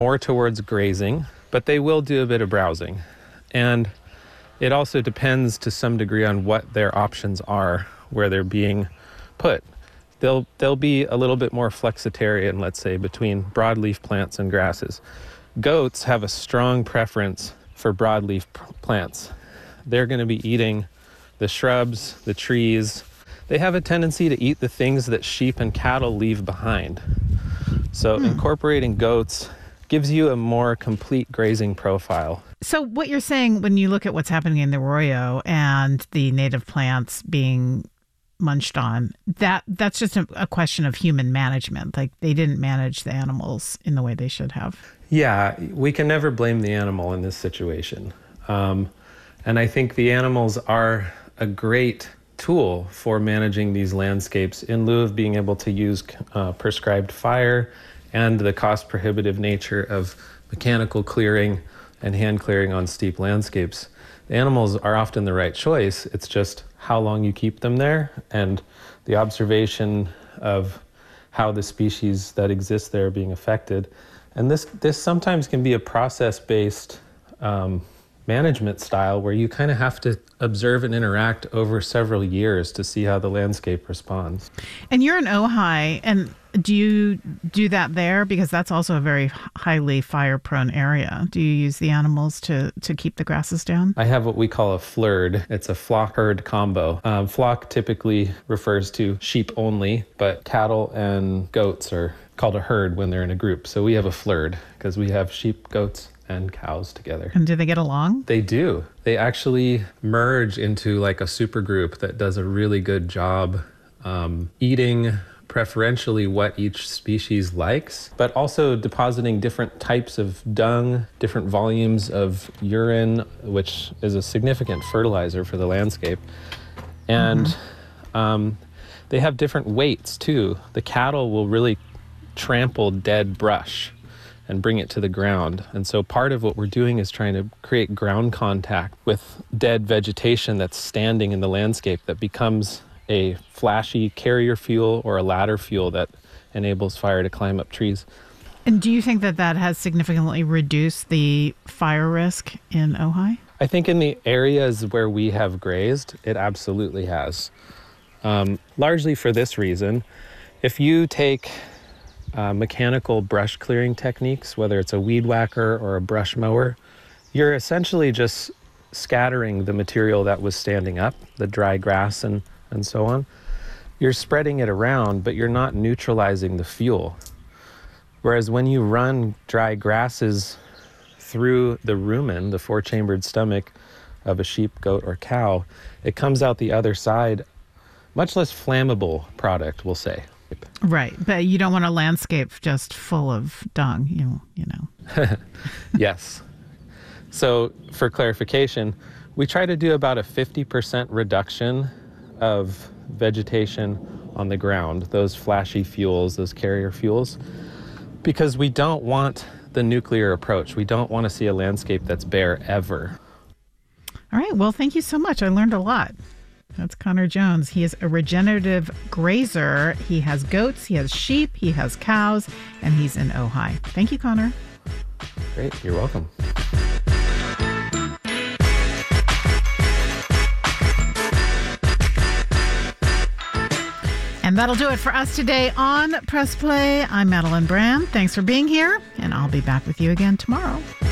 more towards grazing, but they will do a bit of browsing. And it also depends to some degree on what their options are, where they're being put. They'll be a little bit more flexitarian, let's say, between broadleaf plants and grasses. Goats have a strong preference for broadleaf plants. They're going to be eating the shrubs, the trees. They have a tendency to eat the things that sheep and cattle leave behind. So incorporating goats gives you a more complete grazing profile. So what you're saying when you look at what's happening in the arroyo and the native plants being munched on, that's just a question of human management. Like they didn't manage the animals in the way they should have. Yeah, we can never blame the animal in this situation. And I think the animals are a great tool for managing these landscapes in lieu of being able to use prescribed fire and the cost prohibitive nature of mechanical clearing and hand clearing on steep landscapes. The animals are often the right choice. It's just how long you keep them there and the observation of how the species that exist there are being affected. And this sometimes can be a process-based management style where you kind of have to observe and interact over several years to see how the landscape responds. And you're in Ojai, and do you do that there? Because that's also a very highly fire-prone area. Do you use the animals to keep the grasses down? I have what we call a FLIRD. It's a flock-herd combo. Flock typically refers to sheep only, but cattle and goats are called a herd when they're in a group. So we have a FLIRD because we have sheep, goats, and cows together. And do they get along? They do. They actually merge into like a super group that does a really good job eating preferentially what each species likes, but also depositing different types of dung, different volumes of urine, which is a significant fertilizer for the landscape. And they have different weights too. The cattle will really trample dead brush and bring it to the ground. And so part of what we're doing is trying to create ground contact with dead vegetation that's standing in the landscape that becomes a flashy carrier fuel or a ladder fuel that enables fire to climb up trees. And do you think that has significantly reduced the fire risk in Ojai? I think in the areas where we have grazed, it absolutely has. Largely for this reason. If you take mechanical brush clearing techniques, whether it's a weed whacker or a brush mower, you're essentially just scattering the material that was standing up, the dry grass and so on. You're spreading it around, but you're not neutralizing the fuel. Whereas when you run dry grasses through the rumen, the four-chambered stomach of a sheep, goat, or cow, it comes out the other side much less flammable product, we'll say. Right, but you don't want a landscape just full of dung, you know. Yes. So for clarification, we try to do about a 50% reduction of vegetation on the ground, those flashy fuels, those carrier fuels, because we don't want the nuclear approach. We don't want to see a landscape that's bare ever. All right, well, thank you so much. I learned a lot. That's Connor Jones. He is a regenerative grazer. He has goats, he has sheep, he has cows, and he's in Ojai. Thank you, Connor. Great. You're welcome. And that'll do it for us today on Press Play. I'm Madeline Brand. Thanks for being here, and I'll be back with you again tomorrow.